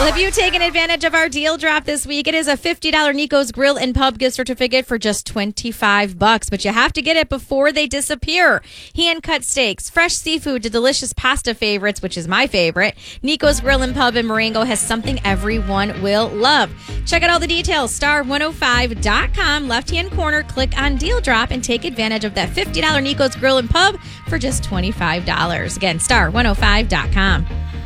Have you taken advantage of our deal drop this week? It is a $50 Nico's Grill and Pub gift certificate for just $25, but you have to get it before they disappear. Hand-cut steaks, fresh seafood to delicious pasta favorites, which is my favorite. Nico's Grill and Pub in Marengo has something everyone will love. Check out all the details, star105.com, left-hand corner, click on deal drop, and take advantage of that $50 Nico's Grill and Pub for just $25. Again, star105.com.